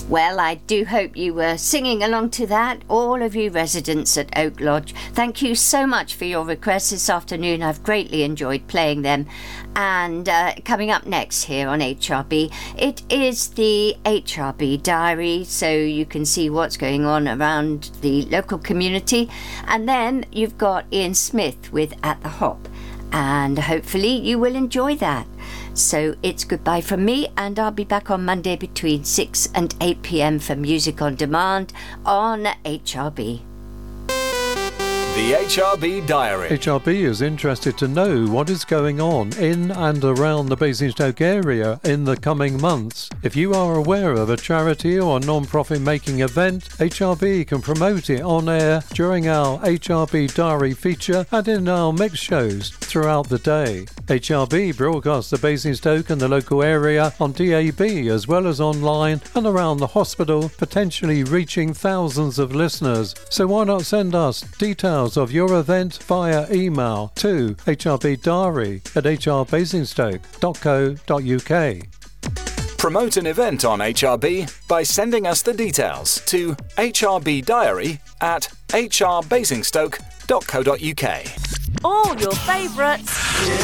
Well, I do hope you were singing along to that, all of you residents at Oak Lodge. Thank you so much for your requests this afternoon. I've greatly enjoyed playing them. And coming up next here on HRB, it is the HRB Diary, so you can see what's going on around the local community. And then you've got Ian Smith with At the Hop, and hopefully you will enjoy that. So it's goodbye from me, and I'll be back on Monday between 6 and 8 p.m. for Music on Demand on HRB. The HRB Diary. HRB is interested to know what is going on in and around the Basingstoke area in the coming months. If you are aware of a charity or non-profit making event, HRB can promote it on air during our HRB Diary feature and in our mix shows throughout the day. HRB broadcasts the Basingstoke and the local area on DAB as well as online and around the hospital, potentially reaching thousands of listeners. So why not send us details of your event via email to hrbdiary@hrbasingstoke.co.uk. Promote an event on HRB by sending us the details to hrbdiary@hrbasingstoke.co.uk. All your favourites